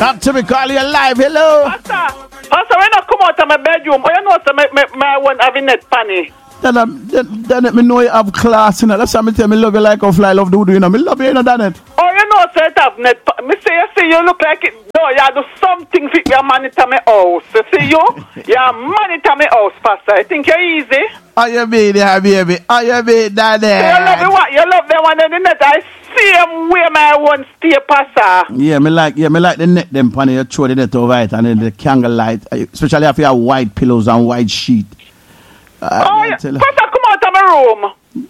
Talk to me, call you live. Hello. Pastor, when I come out of my bedroom, you know, so my one having net panny. Then let me know you have class, you know. That's why I tell me love you like a fly, love do you know. Me love you, you know, Danet. Oh, you know, so it have net. Me say, you look like it. No, you do something for your monitor my house. You see you monitor my house, Pastor. I think you're easy. Oh, you baby, baby. Oh, you baby, Danet. You love the one on the net. I see him where my one stay, Pastor. Yeah, me like the net them panny. You throw the net over it and then the candle light. Especially if you have white pillows and white sheet. Pastor, come out of my room.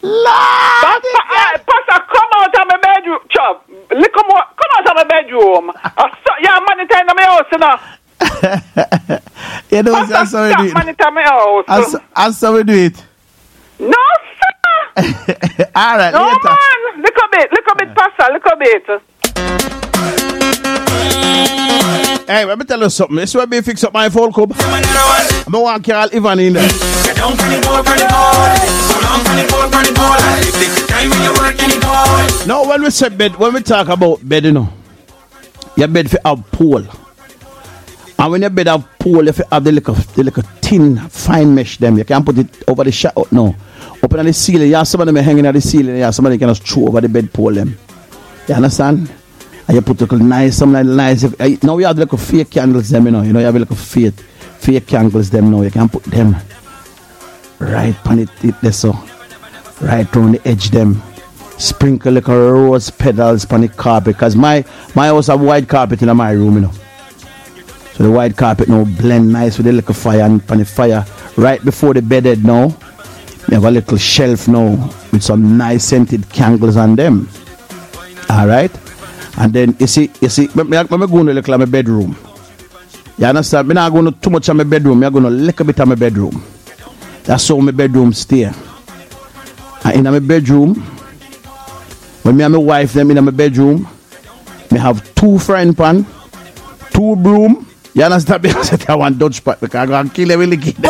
Pastor, come out of my bedroom. Chop. Come out of my bedroom. Yeah, monitor in my house, you know. You know, Pastor, that's how we do it. Monitor my house. That's how we do it. No, sir. All right, no, later. man. Look a bit, Pastor. Look a bit. Hey, let me tell you something. This is where me fix up my phone club. I'm going to call Ivan in there. Now, when we say bed, when we talk about bed, you know, your bed for have pole. And when your bed have pole, if you have the little thin, fine mesh them, you can put it over the shut out now. Open on the ceiling, you have somebody hanging at the ceiling, you have somebody can just throw over the bed pole them. You understand? And you put a nice, something nice. Now you have like a fake candles them, you know. You have like a fake candles them now. You can put them right on it there so. Right around the edge them. Sprinkle like a rose petals on the carpet. Because my house have white carpet in my room, you know. So the white carpet now blend nice with the little fire and on the fire. Right before the bed head now, you have a little shelf now with some nice scented candles on them. Alright? And then you see, I'm going to look at my bedroom. You understand? I'm not going to too much on my bedroom. I'm going to lick a bit of my bedroom. That's how my bedroom stay. And in my bedroom, when me and my wife them in my bedroom, me have 2 frying pan, 2 broom. You understand? Because I want Dutch pot because I'm going to kill every liquid.